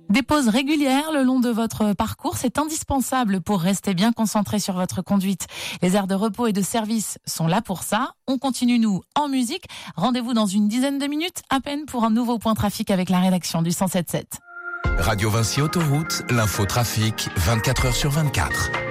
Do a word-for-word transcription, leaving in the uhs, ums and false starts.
Des pauses régulières le long de votre parcours, c'est indispensable pour rester bien concentré sur votre conduite. Les aires de repos et de service sont là pour ça. On continue, nous, en musique. Rendez-vous dans une dizaine de minutes à peine pour un nouveau point trafic avec la rédaction du cent sept sept. Radio Vinci Autoroute, l'info trafic, vingt-quatre heures sur vingt-quatre.